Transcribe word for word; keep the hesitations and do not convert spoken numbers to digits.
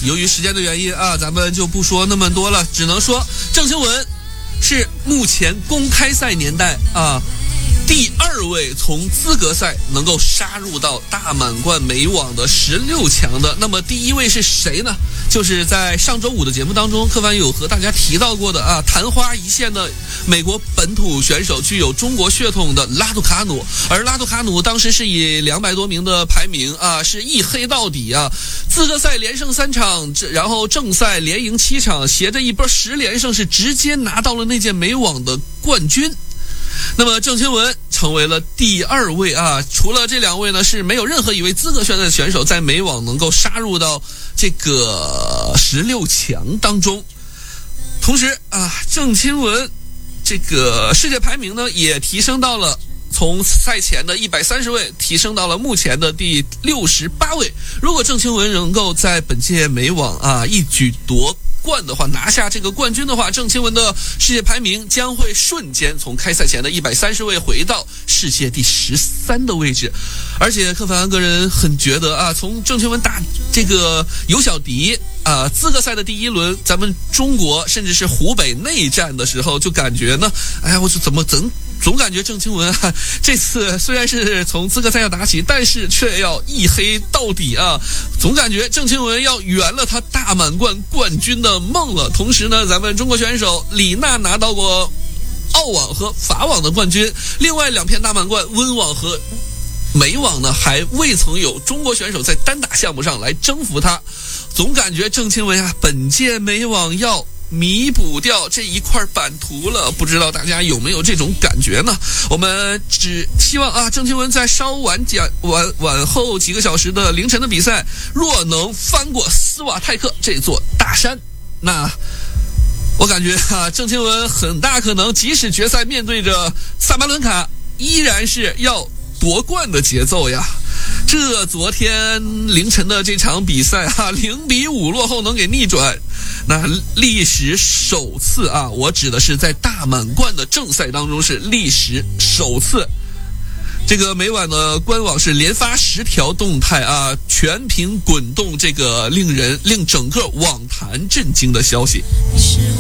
由于时间的原因啊，咱们就不说那么多了，只能说郑钦文是目前公开赛年代啊第二位从资格赛能够杀入到大满贯美网的十六强的。那么第一位是谁呢？就是在上周五的节目当中，柯凡有和大家提到过的啊，昙花一现的美国本土选手，具有中国血统的拉杜卡努。而拉杜卡努当时是以两百多名的排名啊，是一黑到底啊，资格赛连胜三场，然后正赛连赢七场，携着一波十连胜，是直接拿到了那届美网的冠军。那么郑钦文成为了第二位啊，除了这两位呢，是没有任何一位资格赛的选手在美网能够杀入到这个十六强当中。同时啊，郑钦文这个世界排名呢也提升到了从赛前的一百三十位提升到了目前的第六十八位。如果郑钦文能够在本届美网啊一举夺冠的话，拿下这个冠军的话，郑钦文的世界排名将会瞬间从开赛前的一百三十位回到世界第十三的位置。而且柯凡个人很觉得啊，从郑钦文打这个尤小迪啊资格赛的第一轮，咱们中国甚至是湖北内战的时候，就感觉呢，哎呀，我怎么怎总感觉郑钦文啊，这次虽然是从资格赛要打起，但是却要一黑到底啊！总感觉郑钦文要圆了他大满贯冠军的梦了。同时呢，咱们中国选手李娜拿到过澳网和法网的冠军，另外两片大满贯温网和美网呢，还未曾有中国选手在单打项目上来征服他。总感觉郑钦文啊，本届美网要弥补掉这一块版图了，不知道大家有没有这种感觉呢？我们只希望啊，郑钦文在稍晚讲晚晚后几个小时的凌晨的比赛，若能翻过斯瓦泰克这座大山，那我感觉啊，郑钦文很大可能即使决赛面对着萨巴伦卡，依然是要夺冠的节奏呀。这昨天凌晨的这场比赛啊，零比五落后能给逆转，那历史首次啊，我指的是在大满贯的正赛当中是历史首次。这个美网的官网是连发十条动态啊，全屏滚动这个令人令整个网坛震惊的消息。